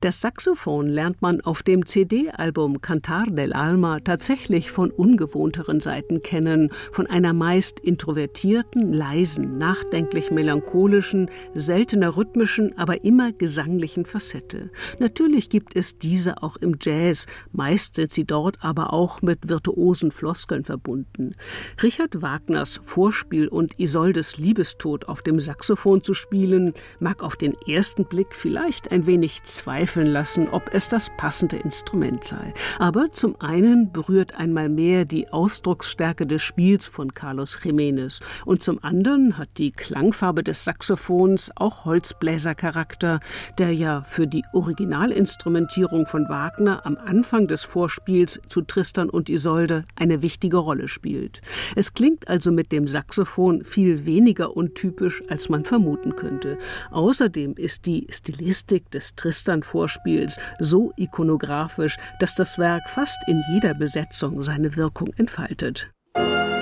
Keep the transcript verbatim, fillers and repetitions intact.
Das Saxophon lernt man auf dem C D-Album Cantar del Alma tatsächlich von ungewohnteren Seiten kennen, von einer meist introvertierten, leisen, nachdenklich melancholischen, seltener rhythmischen, aber immer gesanglichen Facette. Natürlich gibt es diese auch im Jazz, meist sind sie dort aber auch mit virtuosen Floskeln verbunden. Richard Wagners Vorspiel und Isoldes Liebestod auf dem Saxophon zu spielen, mag auf den ersten Blick vielleicht ein wenig zweifeln lassen, ob es das passende Instrument sei. Aber zum einen berührt einmal mehr die Ausdrucksstärke des Spiels von Carlos Jiménez und zum anderen hat die Klangfarbe des Saxophons auch Holzbläsercharakter, der ja für die Originalinstrumentierung von Wagner am Anfang des Vorspiels zu Tristan und Isolde eine wichtige Rolle spielt. Es klingt also mit dem Saxophon viel weniger untypisch, als man vermuten könnte. Außerdem ist die Stilistik des Tristan-Vorspiels so ikonografisch, dass das Werk fast in jeder Besetzung seine Wirkung entfaltet.